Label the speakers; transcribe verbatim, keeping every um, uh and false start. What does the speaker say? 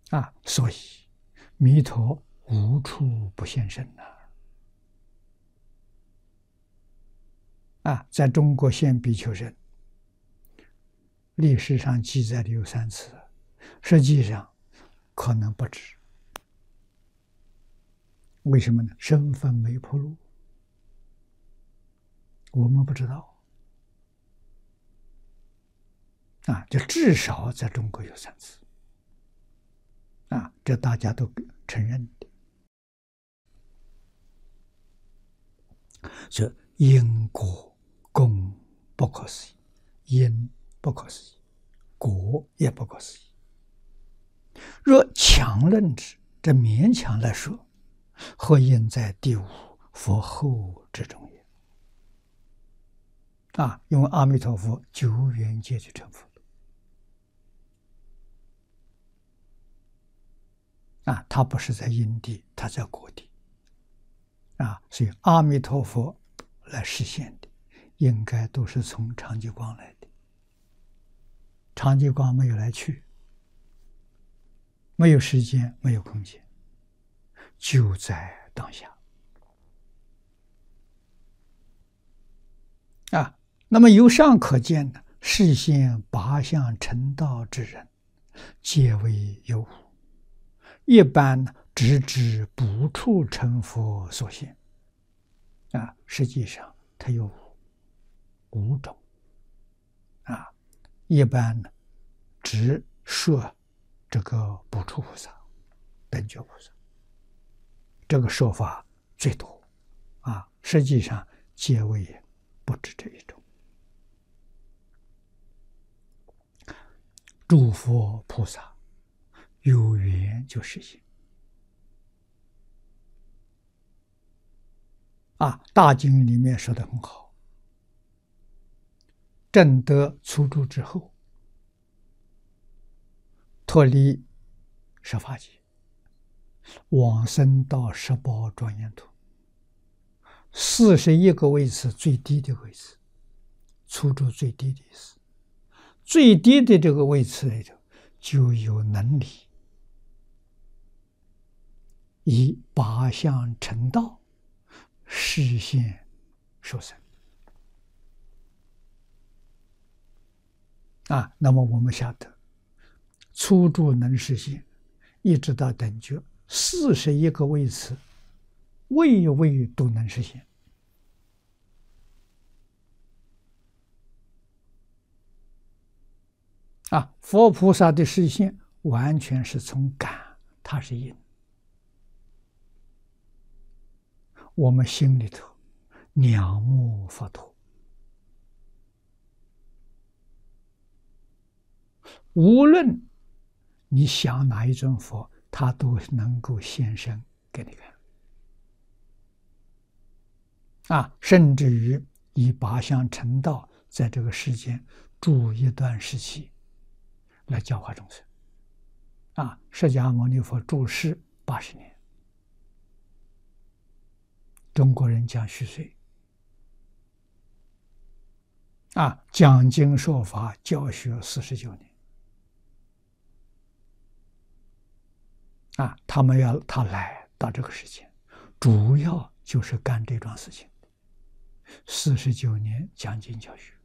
Speaker 1: 啊，所以弥陀无处不现身呐！啊，在中国现比丘人历史上记载的有三次，实际上可能不止。为什么呢？身份没铺路，我们不知道。啊，就至少在中国有三次。啊，这大家都承认的。这因果功不可思议，因不可思议，果也不可思议。若强论之，这勉强来说，或应在第五佛后之中也。啊，因为阿弥陀佛久远劫就成佛了。啊，他不是在因地，他在果地。啊，所以阿弥陀佛来实现的，应该都是从长寂光来的。长寂光没有来去，没有时间，没有空间，就在当下。啊，那么由上可见呢，世间八相成道之人，皆为有无。一般呢，直指不处成佛所现。啊，实际上它有五种。啊，一般呢，只说这个不处菩萨、等觉菩萨，这个说法最多。啊，实际上皆为不止这一种。诸佛菩萨有缘就实现。啊，大经里面说的很好，证得初住之后，脱离十法界，往生到十宝庄严土，四十一个位次最低的位次，初住最低的意思。最低的这个位次里头，就有能力以八相成道，实现受生。啊，那么我们晓得，初住能实现，一直到等觉，四十一个位次，位位都能实现。啊，佛菩萨的实现完全是从感，它是因。我们心里头仰慕佛陀，无论你想哪一尊佛，他都能够现身给你看。啊，甚至于以八相成道，在这个世间住一段时期，来教化众生。啊，释迦牟尼佛住世八十年，中国人讲虚岁。啊，讲经说法教学四十九年。啊，他们要他来到这个世界，主要就是干这桩事情。四十九年讲经教学。